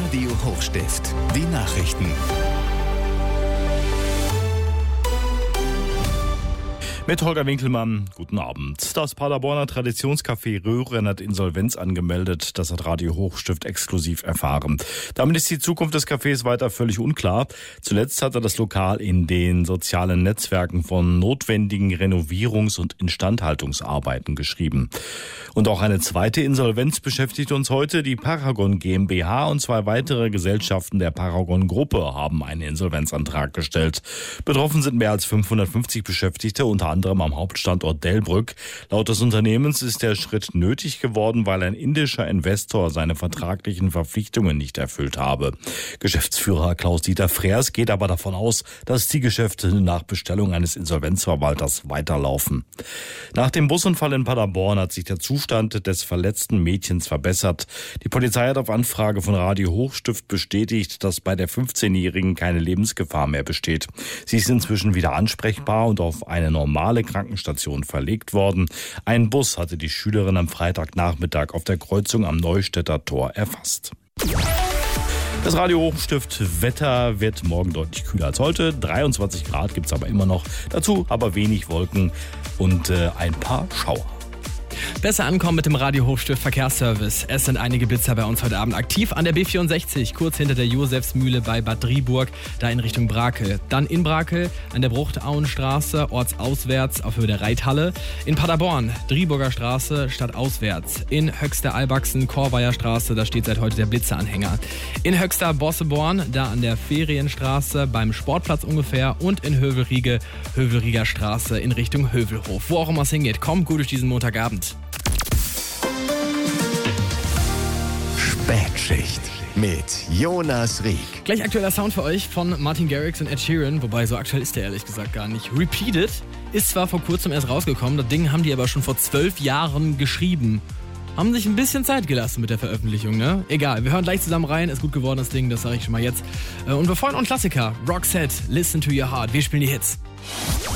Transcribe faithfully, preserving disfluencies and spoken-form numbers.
Radio Hochstift. Die Nachrichten. Mit Holger Winkelmann, guten Abend. Das Paderborner Traditionscafé Röhren hat Insolvenz angemeldet. Das hat Radio Hochstift exklusiv erfahren. Damit ist die Zukunft des Cafés weiter völlig unklar. Zuletzt hatte das Lokal in den sozialen Netzwerken von notwendigen Renovierungs- und Instandhaltungsarbeiten geschrieben. Und auch eine zweite Insolvenz beschäftigt uns heute. Die Paragon GmbH und zwei weitere Gesellschaften der Paragon-Gruppe haben einen Insolvenzantrag gestellt. Betroffen sind mehr als fünfhundertfünfzig Beschäftigte, unter anderem am Hauptstandort Delbrück. Laut des Unternehmens ist der Schritt nötig geworden, weil ein indischer Investor seine vertraglichen Verpflichtungen nicht erfüllt habe. Geschäftsführer Klaus-Dieter Freers geht aber davon aus, dass die Geschäfte nach Bestellung eines Insolvenzverwalters weiterlaufen. Nach dem Busunfall in Paderborn hat sich der Zustand des verletzten Mädchens verbessert. Die Polizei hat auf Anfrage von Radio Hochstift bestätigt, dass bei der fünfzehnjährigen keine Lebensgefahr mehr besteht. Sie ist inzwischen wieder ansprechbar und auf eine normale Krankenstation verlegt worden. Ein Bus hatte die Schülerin am Freitagnachmittag auf der Kreuzung am Neustädter Tor erfasst. Das Radio Hochstift Wetter wird morgen deutlich kühler als heute. dreiundzwanzig Grad gibt es aber immer noch. Dazu aber wenig Wolken und äh, ein paar Schauer. Besser ankommen mit dem Radio Hochstift Verkehrsservice. Es sind einige Blitzer bei uns heute Abend aktiv an der B vierundsechzig, kurz hinter der Josefsmühle bei Bad Driburg, da in Richtung Brakel. Dann in Brakel an der Bruchtauenstraße, ortsauswärts auf Höhe der Reithalle. In Paderborn, Driburger Straße, stadtauswärts. In Höxter-Albachsen, Korweier Straße, da steht seit heute der Blitzeranhänger. In Höxter-Bosseborn, da an der Ferienstraße beim Sportplatz ungefähr. Und in Hövelriege, Hövelrieger Straße in Richtung Hövelhof. Wo auch immer es hingeht, kommt gut durch diesen Montagabend. Spätschicht mit Jonas Rieck. Gleich aktueller Sound für euch von Martin Garrix und Ed Sheeran, wobei so aktuell ist der ehrlich gesagt gar nicht. Repeated ist zwar vor kurzem erst rausgekommen, das Ding haben die aber schon vor zwölf Jahren geschrieben. Haben sich ein bisschen Zeit gelassen mit der Veröffentlichung, ne? Egal, wir hören gleich zusammen rein, ist gut geworden das Ding, das sage ich schon mal jetzt. Und wir freuen uns Klassiker, Roxette, Listen to Your Heart, wir spielen die Hits.